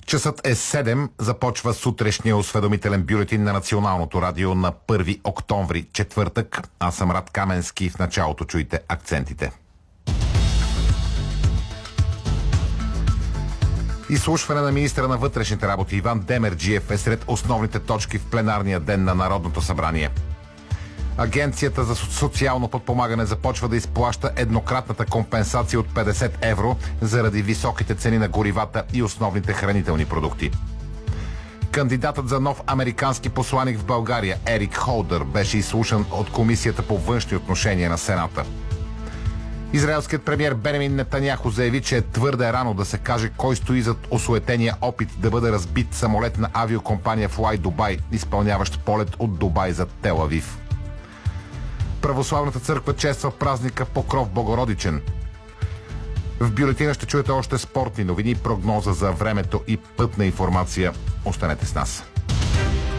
Часът е 7, започва сутрешния осведомителен бюлетин на Националното радио на 1 октомври, четвъртък. Аз съм Рад Каменски, в началото чуйте акцентите. Изслушване на министъра на вътрешните работи Иван Демерджиев е сред основните точки в пленарния ден на Народното събрание. Агенцията за социално подпомагане започва да изплаща еднократната компенсация от 50 евро заради високите цени на горивата и основните хранителни продукти. Кандидатът за нов американски посланик в България Ерик Холдър беше изслушан от Комисията по външни отношения на Сената. Израелският премиер Бенямин Нетаняху заяви, че е твърде рано да се каже кой стои зад осуетения опит да бъде разбит самолет на авиокомпания Fly Dubai, изпълняващ полет от Дубай за Тел Авив. Православната църква чества празника Покров Богородичен. В бюлетина ще чуете още спортни новини, прогноза за времето и пътна информация. Останете с нас.